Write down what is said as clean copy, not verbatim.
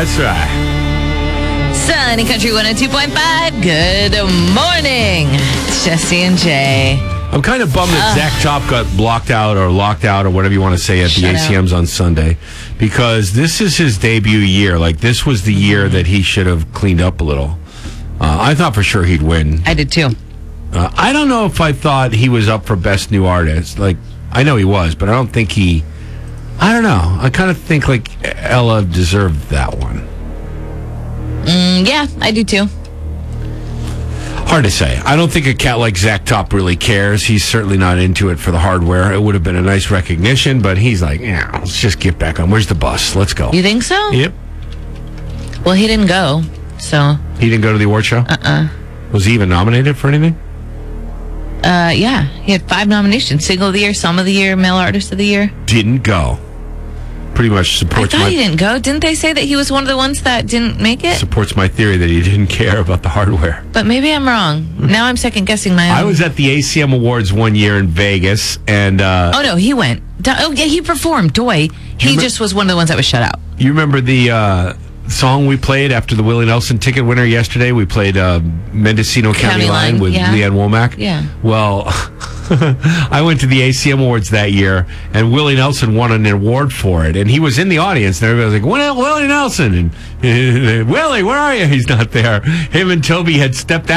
That's right. Sunny Country 102.5. Good morning. It's Jesse and Jay. I'm kind of bummed that Zach Top got blocked out or locked out or whatever you want to say at the ACMs on Sunday, because this is his debut year. Like, this was the year that he should have cleaned up a little. I thought for sure he'd win. I did too. I don't know if I thought he was up for Best New Artist. Like, I know he was, but I don't think I don't know. I kind of think, like, Ella deserved that one. Yeah, I do too. Hard to say. I don't think a cat like Zach Top really cares. He's certainly not into it for the hardware. It would have been a nice recognition, but he's like, yeah, let's just get back on. Where's the bus? Let's go. You think so? Yep. Well, he didn't go, so. He didn't go to the award show? Was he even nominated for anything? Yeah. He had 5 nominations. Single of the Year, Song of the Year, Male Artist of the Year. Didn't go. Pretty much supports I thought he didn't go. Didn't they say that he was one of the ones that didn't make it? Supports my theory that he didn't care about the hardware. But maybe I'm wrong. Now I'm second guessing my own. I was at the ACM Awards one year in Vegas, and oh no, he went. Oh yeah, he performed. Doy. He just was one of the ones that was shut out. You remember the song we played after the Willie Nelson ticket winner yesterday? We played Mendocino County Line with Leanne Womack. Yeah. Well, I went to the ACM Awards that year, and Willie Nelson won an award for it. And he was in the audience, and everybody was like, Willie Nelson. And Willie, where are you? He's not there. Him and Toby had stepped out.